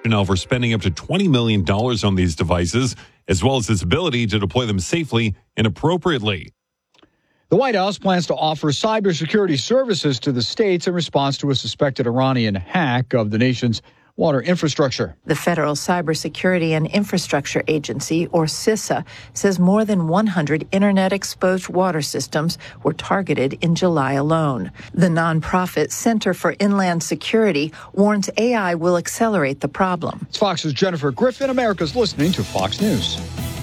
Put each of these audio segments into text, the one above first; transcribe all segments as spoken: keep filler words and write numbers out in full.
now for spending up to twenty million dollars on these devices, as well as its ability to deploy them safely and appropriately. The White House plans to offer cybersecurity services to the states in response to a suspected Iranian hack of the nation's water infrastructure. The Federal Cybersecurity and Infrastructure Agency, or CISA, says more than one hundred internet-exposed water systems were targeted in July alone. The nonprofit Center for Inland Security warns A I will accelerate the problem. It's Fox's Jennifer Griffin. America's listening to Fox News.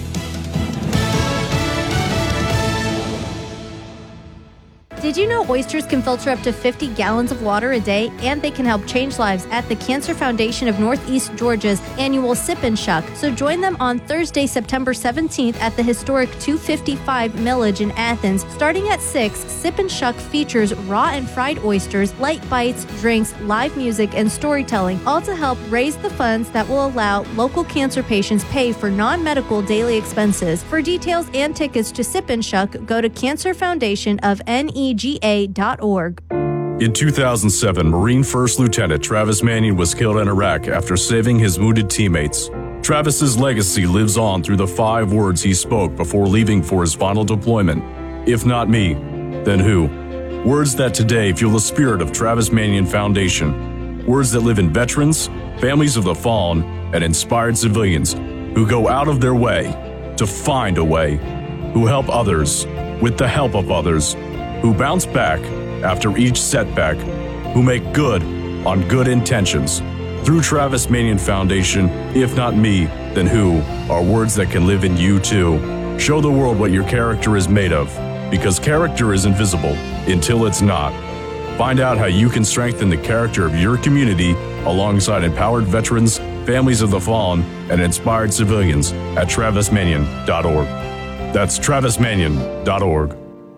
Did you know oysters can filter up to fifty gallons of water a day, and they can help change lives at the Cancer Foundation of Northeast Georgia's annual Sip and Shuck? So join them on Thursday, September seventeenth at the historic two fifty-five Millage in Athens. Starting at six, Sip and Shuck features raw and fried oysters, light bites, drinks, live music, and storytelling, all to help raise the funds that will allow local cancer patients pay for non-medical daily expenses. For details and tickets to Sip and Shuck, go to Cancer Foundation of N E G A dot org. In two thousand seven, Marine First Lieutenant Travis Manion was killed in Iraq after saving his wounded teammates. Travis's legacy lives on through the five words he spoke before leaving for his final deployment. If not me, then who? Words that today fuel the spirit of Travis Manion Foundation. Words that live in veterans, families of the fallen, and inspired civilians who go out of their way to find a way, who help others with the help of others, who bounce back after each setback, who make good on good intentions. Through Travis Manion Foundation, if not me, then who, are words that can live in you too. Show the world what your character is made of, because character is invisible until it's not. Find out how you can strengthen the character of your community alongside empowered veterans, families of the fallen, and inspired civilians at travis manion dot org. That's travis manion dot org.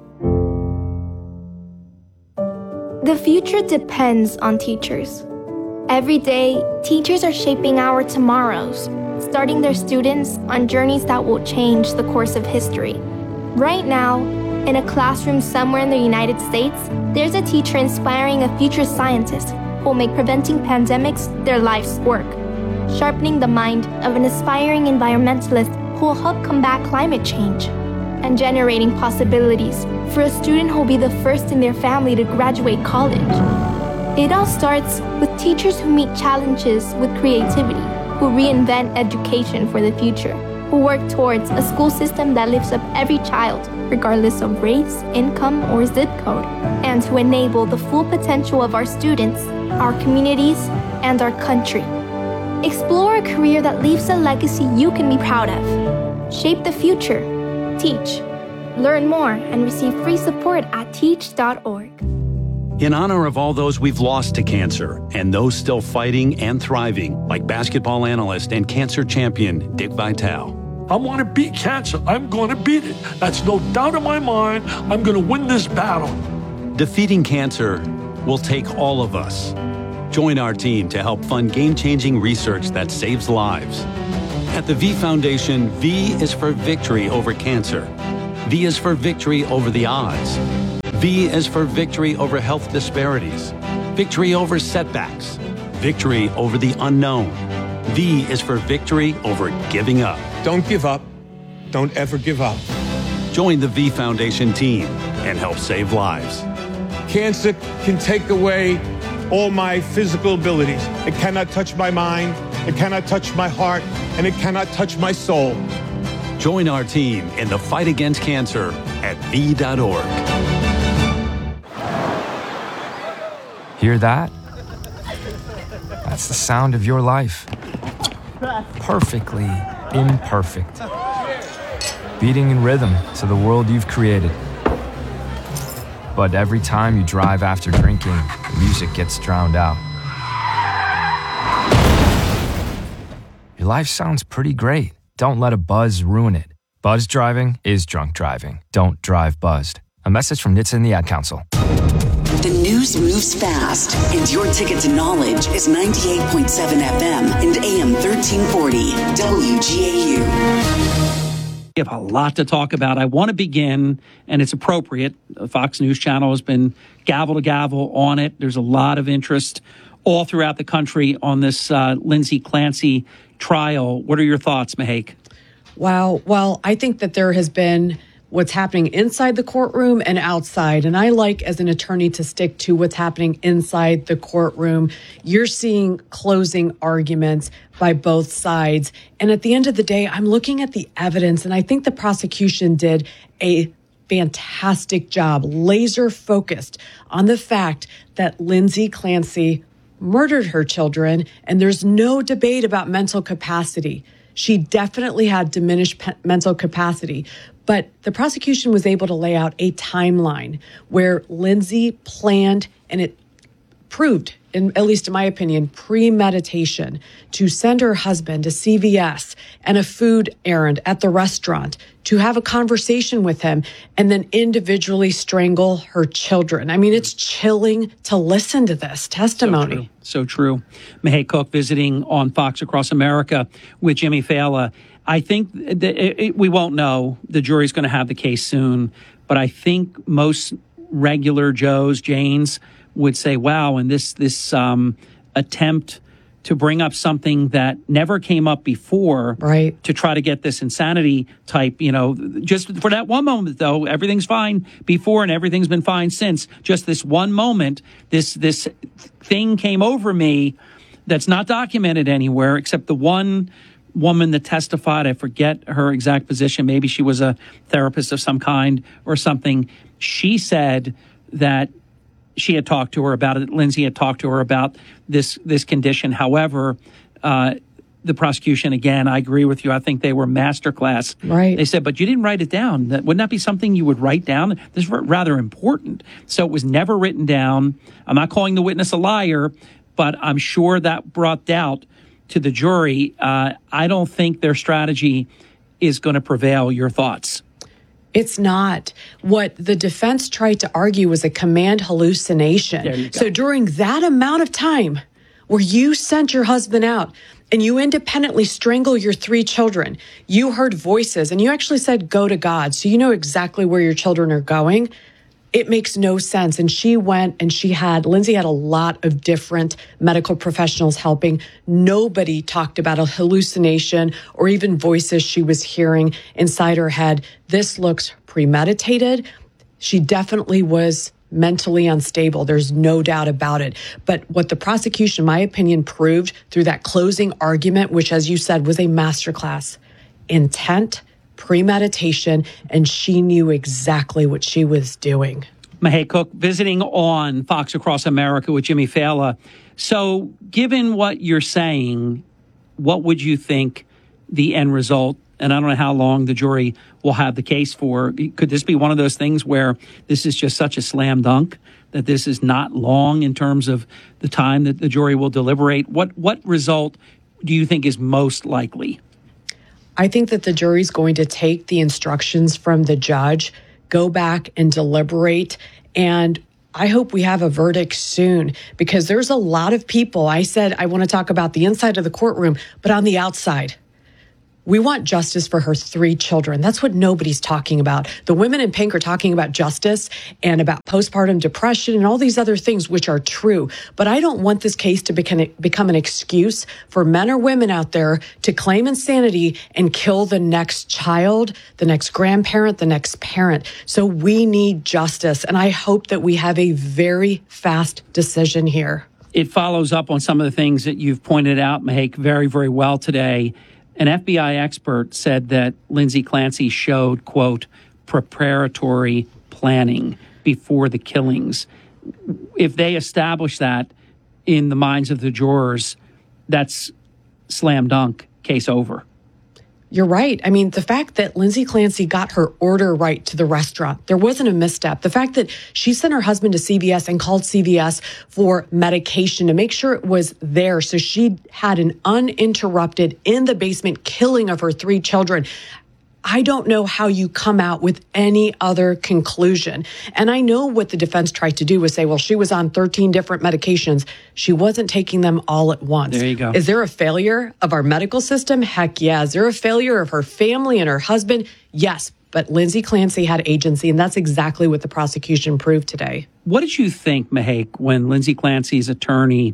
The future depends on teachers. Every day, teachers are shaping our tomorrows, starting their students on journeys that will change the course of history. Right now, in a classroom somewhere in the United States, there's a teacher inspiring a future scientist who will make preventing pandemics their life's work, sharpening the mind of an aspiring environmentalist who will help combat climate change, and generating possibilities for a student who will be the first in their family to graduate college. It all starts with teachers who meet challenges with creativity, who reinvent education for the future, who work towards a school system that lifts up every child, regardless of race, income, or zip code, and to enable the full potential of our students, our communities, and our country. Explore a career that leaves a legacy you can be proud of. Shape the future. Teach. Learn more and receive free support at teach dot org. In honor of all those we've lost to cancer and those still fighting and thriving, like basketball analyst and cancer champion Dick Vitale. I want to beat cancer. I'm going to beat it. That's no doubt in my mind. I'm going to win this battle. Defeating cancer will take all of us. Join our team to help fund game-changing research that saves lives. At the V Foundation, V is for victory over cancer. V is for victory over the odds. V is for victory over health disparities, victory over setbacks, victory over the unknown. V is for victory over giving up. Don't give up. Don't ever give up. Join the V Foundation team and help save lives. Cancer can take away all my physical abilities. It cannot touch my mind, it cannot touch my heart, and it cannot touch my soul. Join our team in the fight against cancer at V dot org. Hear that? That's the sound of your life. Perfectly imperfect. Beating in rhythm to the world you've created. But every time you drive after drinking, the music gets drowned out. Your life sounds pretty great. Don't let a buzz ruin it. Buzz driving is drunk driving. Don't drive buzzed. A message from N H T S A and the Ad Council. The news moves fast, and your ticket to knowledge is ninety-eight point seven F M and A M thirteen forty W G A U. We have a lot to talk about. I want to begin, and it's appropriate. The Fox News Channel has been gavel to gavel on it. There's a lot of interest all throughout the country on this uh, Lindsay Clancy trial. What are your thoughts, Mahake? Wow. Well, I think that there has been what's happening inside the courtroom and outside. And I like, as an attorney, to stick to what's happening inside the courtroom. You're seeing closing arguments by both sides. And at the end of the day, I'm looking at the evidence, and I think the prosecution did a fantastic job, laser focused on the fact that Lindsay Clancy murdered her children, and there's no debate about mental capacity. She definitely had diminished pe- mental capacity, but the prosecution was able to lay out a timeline where Lindsay planned, and it proved, in, at least in my opinion, premeditation to send her husband to C V S and a food errand at the restaurant, to have a conversation with him, and then individually strangle her children. I mean, it's chilling to listen to this testimony. So true. So true. Mahake Cook visiting on Fox Across America with Jimmy Fallon. I think that it, it, we won't know. The jury's going to have the case soon. But I think most regular Joes, Janes, would say, wow, and this this um, attempt to bring up something that never came up before, right, to try to get this insanity type, you know, just for that one moment, though, everything's fine before and everything's been fine since. Just this one moment, this this thing came over me that's not documented anywhere, except the one woman that testified. I forget her exact position. Maybe she was a therapist of some kind or something. She said that she had talked to her about it. Lindsay had talked to her about this this condition. However, uh, the prosecution, again, I agree with you. I think they were masterclass. Right. They said, but you didn't write it down. That, wouldn't that be something you would write down? This is rather important. So it was never written down. I'm not calling the witness a liar, but I'm sure that brought doubt to the jury. Uh, I don't think their strategy is going to prevail. Your thoughts? It's not. What the defense tried to argue was a command hallucination. So during that amount of time where you sent your husband out and you independently strangle your three children, you heard voices and you actually said, go to God. So you know exactly where your children are going. It makes no sense. And she went and she had, Lindsay had a lot of different medical professionals helping. Nobody talked about a hallucination or even voices she was hearing inside her head. This looks premeditated. She definitely was mentally unstable. There's no doubt about it. But what the prosecution, in my opinion, proved through that closing argument, which, as you said, was a masterclass, intent, premeditation, and she knew exactly what she was doing. Mahake Cook visiting on Fox Across America with Jimmy Fallon. So given what you're saying, what would you think the end result, and I don't know how long the jury will have the case for, could this be one of those things where this is just such a slam dunk that this is not long in terms of the time that the jury will deliberate? What what result do you think is most likely? I think that the jury's going to take the instructions from the judge, go back and deliberate, and I hope we have a verdict soon, because there's a lot of people. I said I want to talk about the inside of the courtroom, but on the outside, we want justice for her three children. That's what nobody's talking about. The women in pink are talking about justice and about postpartum depression and all these other things, which are true. But I don't want this case to become, become an excuse for men or women out there to claim insanity and kill the next child, the next grandparent, the next parent. So we need justice. And I hope that we have a very fast decision here. It follows up on some of the things that you've pointed out, Mahake, very, very well today. An F B I expert said that Lindsay Clancy showed, quote, preparatory planning before the killings. If they establish that in the minds of the jurors, that's slam dunk, case over. You're right. I mean, the fact that Lindsay Clancy got her order right to the restaurant, there wasn't a misstep. The fact that she sent her husband to C V S and called C V S for medication to make sure it was there, so she had an uninterrupted in the basement killing of her three children. I don't know how you come out with any other conclusion. And I know what the defense tried to do was say, well, she was on thirteen different medications. She wasn't taking them all at once. There you go. Is there a failure of our medical system? Heck yeah. Is there a failure of her family and her husband? Yes. But Lindsay Clancy had agency, and that's exactly what the prosecution proved today. What did you think, Mahake, when Lindsay Clancy's attorney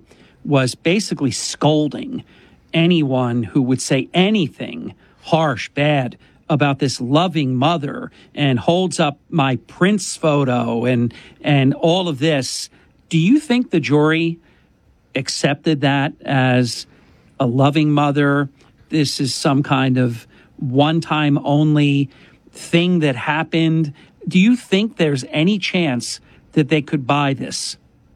was basically scolding anyone who would say anything harsh, bad about this loving mother, and holds up my Prince photo and and all of this. Do you think the jury accepted that as a loving mother? This is some kind of one-time only thing that happened. Do you think there's any chance that they could buy this?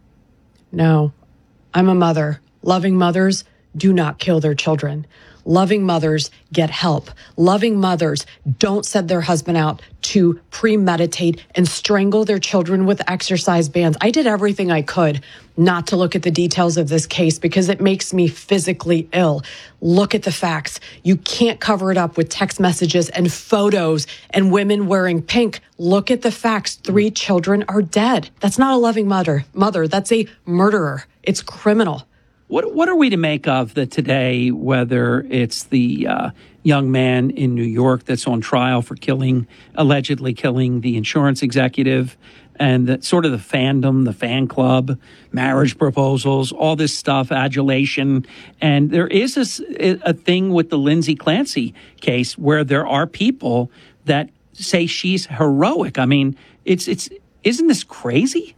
No. I'm a mother. Loving mothers do not kill their children. Loving mothers get help. Loving mothers don't send their husband out to premeditate and strangle their children with exercise bands. I did everything I could not to look at the details of this case because it makes me physically ill. Look at the facts. You can't cover it up with text messages and photos and women wearing pink. Look at the facts. Three children are dead. That's not a loving mother. Mother, that's a murderer. It's criminal. What what are we to make of that today, whether it's the uh, young man in New York that's on trial for killing, allegedly killing the insurance executive, and the, sort of the fandom, the fan club, marriage proposals, all this stuff, adulation. And there is a, a thing with the Lindsay Clancy case where there are people that say she's heroic. I mean, it's it's isn't this crazy?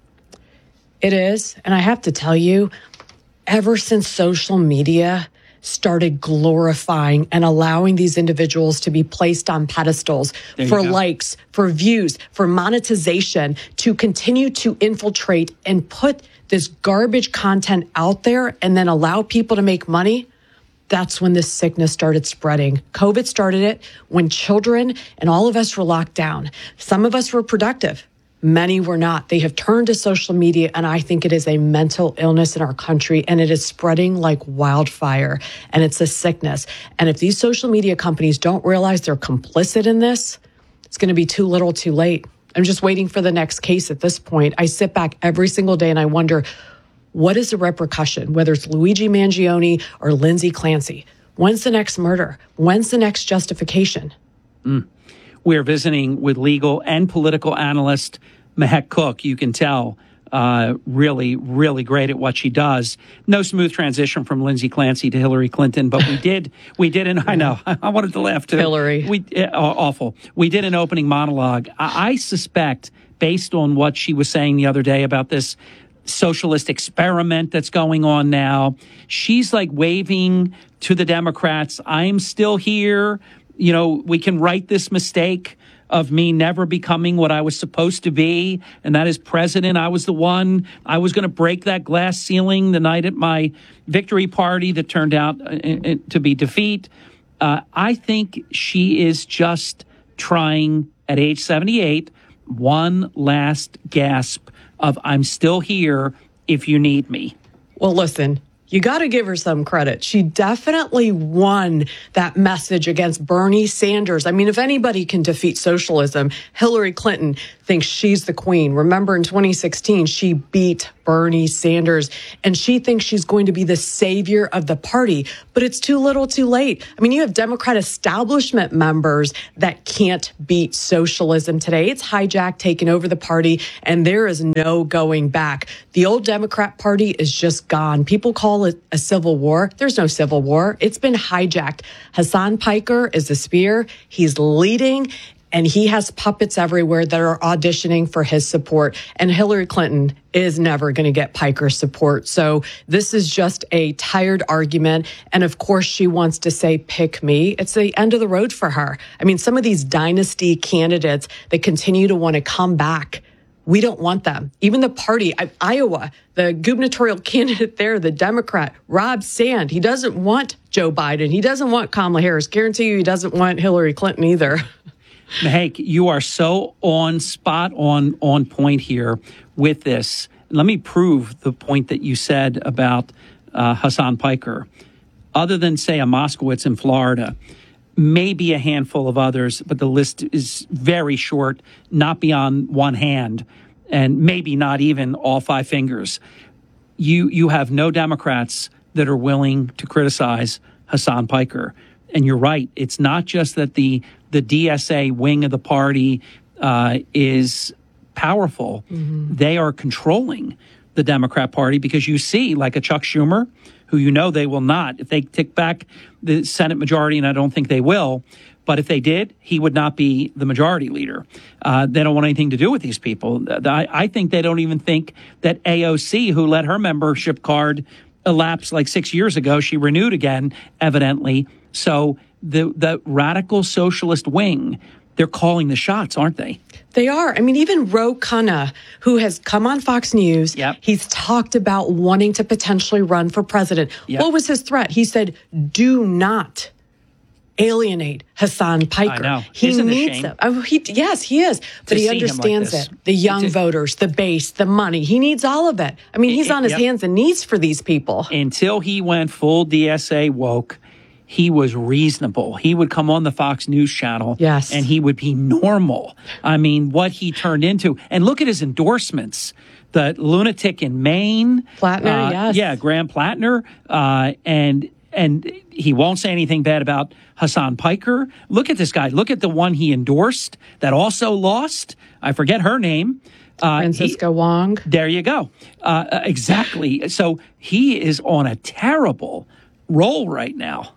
It is. And I have to tell you, ever since social media started glorifying and allowing these individuals to be placed on pedestals for likes, for views, for monetization, to continue to infiltrate and put this garbage content out there and then allow people to make money, that's when this sickness started spreading. COVID started it when children and all of us were locked down. Some of us were productive. Many were not. They have turned to social media, and I think it is a mental illness in our country, and it is spreading like wildfire, and it's a sickness. And if these social media companies don't realize they're complicit in this, it's going to be too little too late. I'm just waiting for the next case at this point. I sit back every single day and I wonder, what is the repercussion, whether it's Luigi Mangione or Lindsay Clancy? When's the next murder? When's the next justification? Mm. We're visiting with legal and political analyst Mehek Cook. You can tell uh, really, really great at what she does. No smooth transition from Lindsay Clancy to Hillary Clinton, but we did, we did, and I know, I wanted to laugh too. Hillary. We, uh, awful. We did an opening monologue. I, I suspect, based on what she was saying the other day about this socialist experiment that's going on now, she's like waving to the Democrats, I'm still here. You know, we can right this mistake of me never becoming what I was supposed to be, and that is president. I was the one. I was going to break that glass ceiling the night at my victory party that turned out uh, to be defeat. Uh, I think she is just trying, at age seventy-eight, one last gasp of I'm still here if you need me. Well, listen. You got to give her some credit. She definitely won that message against Bernie Sanders. I mean, if anybody can defeat socialism, Hillary Clinton thinks she's the queen. Remember, in twenty sixteen, she beat Bernie Sanders, and she thinks she's going to be the savior of the party. But it's too little too late. I mean, you have Democrat establishment members that can't beat socialism today. It's hijacked, taken over the party, and there is no going back. The old Democrat Party is just gone. People call it a civil war. There's no civil war. It's been hijacked. Hasan Piker is the spear. He's leading, and he has puppets everywhere that are auditioning for his support. And Hillary Clinton is never going to get Piker's support. So this is just a tired argument. And of course, she wants to say, pick me. It's the end of the road for her. I mean, some of these dynasty candidates that continue to want to come back, we don't want them. Even the party, I, Iowa, the gubernatorial candidate there, the Democrat, Rob Sand, he doesn't want Joe Biden. He doesn't want Kamala Harris. Guarantee you he doesn't want Hillary Clinton either. Mehek, you are so on spot on on point here with this. Let me prove the point that you said about uh, Hasan Piker. Other than, say, a Moskowitz in Florida, maybe a handful of others, but the list is very short, not beyond one hand, and maybe not even all five fingers. You you have no Democrats that are willing to criticize Hasan Piker. And you're right. It's not just that the the D S A wing of the party uh, is powerful. Mm-hmm. They are controlling. the Democrat Party, because you see, like a Chuck Schumer, who you know they will not, if they take back the Senate majority, and I don't think they will, but if they did, he would not be the majority leader. Uh, they don't want anything to do with these people. I, I think they don't even think that A O C, who let her membership card elapse like six years ago, she renewed again, evidently. So the the radical socialist wing, they're calling the shots, aren't they? They are. I mean, even Ro Khanna, who has come on Fox News, yep. he's talked about wanting to potentially run for president. Yep. What was his threat? He said, do not alienate Hassan Piker. I know. He Isn't needs them. Oh, he, yes, he is. But he understands like it. The young it's voters, the base, the money. He needs all of it. I mean, he's it, on his yep. hands and knees for these people. Until he went full D S A woke, he was reasonable. He would come on the Fox News channel. Yes. And he would be normal. I mean, what he turned into. And look at his endorsements. The lunatic in Maine. Plattner, uh, yes. Yeah, Graham Plattner. Uh, and and he won't say anything bad about Hassan Piker. Look at this guy. Look at the one he endorsed that also lost. I forget her name. Uh, Francisco he, Wong. There you go. Uh, exactly. So he is on a terrible roll right now.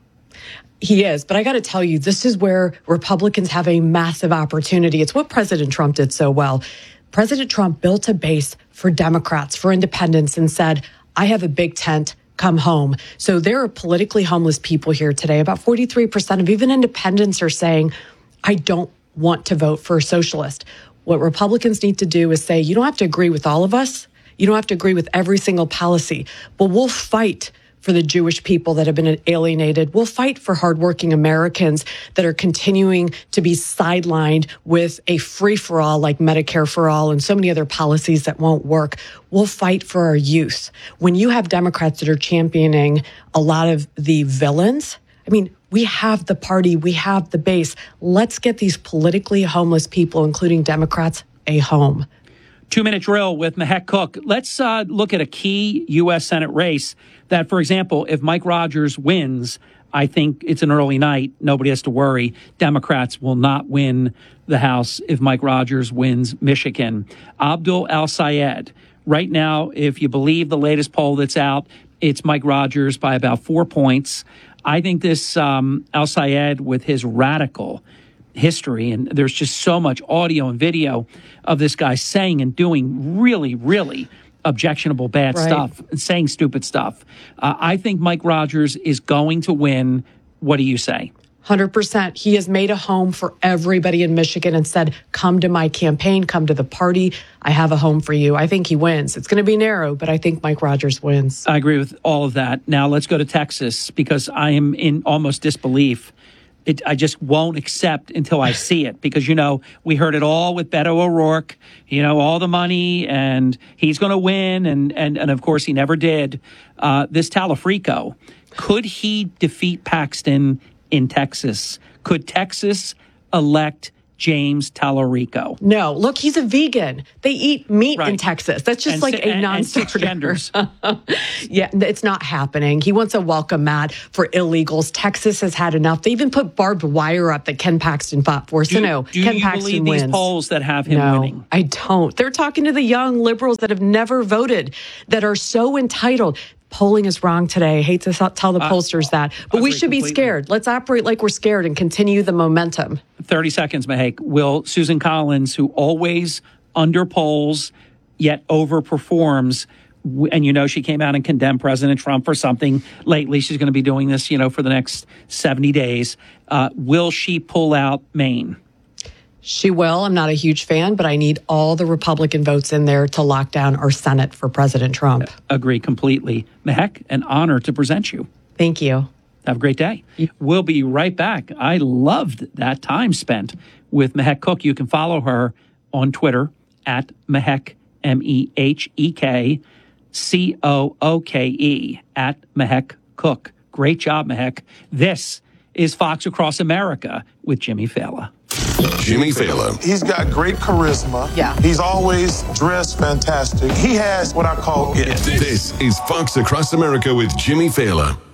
He is. But I got to tell you, this is where Republicans have a massive opportunity. It's what President Trump did so well. President Trump built a base for Democrats, for independents, and said, I have a big tent. Come home. So there are politically homeless people here today. About forty-three percent of even independents are saying, I don't want to vote for a socialist. What Republicans need to do is say, you don't have to agree with all of us. You don't have to agree with every single policy, but we'll fight for the Jewish people that have been alienated. We'll fight for hardworking Americans that are continuing to be sidelined with a free-for-all like Medicare for All and so many other policies that won't work. We'll fight for our youth. When you have Democrats that are championing a lot of the villains, I mean, we have the party, we have the base. Let's get these politically homeless people, including Democrats, a home. Two-minute drill with Mehek Cook. Let's uh, look at a key U S Senate race that, for example, if Mike Rogers wins, I think it's an early night. Nobody has to worry. Democrats will not win the House if Mike Rogers wins Michigan. Abdul El-Sayed. Right now, if you believe the latest poll that's out, it's Mike Rogers by about four points. I think this um, El-Sayed, with his radical history, and there's just so much audio and video of this guy saying and doing really, really objectionable bad right. stuff, and saying stupid stuff. Uh, I think Mike Rogers is going to win. What do you say? one hundred percent. He has made a home for everybody in Michigan and said, come to my campaign, come to the party. I have a home for you. I think he wins. It's going to be narrow, but I think Mike Rogers wins. I agree with all of that. Now let's go to Texas, because I am in almost disbelief. It, I just won't accept until I see it, because, you know, we heard it all with Beto O'Rourke, you know, all the money, and he's going to win. And, and, and of course, he never did. Uh, this Talafrico, could he defeat Paxton in Texas? Could Texas elect James Talarico? No. Look, he's a vegan. They eat meat right. in Texas. That's just and, like a and, non-starter. And genders. Yeah, it's not happening. He wants a welcome mat for illegals. Texas has had enough. They even put barbed wire up that Ken Paxton fought for. So do, no, do Ken you Paxton believe wins. These polls that have him no, winning? I don't. They're talking to the young liberals that have never voted, that are so entitled. Polling is wrong today. I hate to tell the pollsters uh, that, but we should completely. be scared. Let's operate like we're scared and continue the momentum. thirty seconds, Mehek. Will Susan Collins, who always underpolls yet overperforms, and you know she came out and condemned President Trump for something lately. She's going to be doing this, you know, for the next seventy days. Uh, will she pull out Maine? She will. I'm not a huge fan, but I need all the Republican votes in there to lock down our Senate for President Trump. Agree completely. Mehek, an honor to present you. Thank you. Have a great day. We'll be right back. I loved that time spent with Mehek Cook. You can follow her on Twitter at Mehek, M E H E K C O O K E, at Mehek Cook. Great job, Mehek. This is Fox Across America with Jimmy Fallon. Jimmy Fallon. He's got great charisma. Yeah. He's always dressed fantastic. He has what I call it. This is Fox Across America with Jimmy Fallon.